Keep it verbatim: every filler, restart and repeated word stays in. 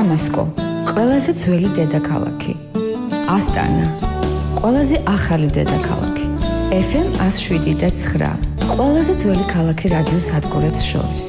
დამასკო, ყველაზე ძველი დედაქალაქი. ასტანა, ყველაზე ახალი დედაქალაქი. ეფ ემ one oh seven point nine, ყველაზე ძველი ქალაქი რადიო სადგურებს შორის.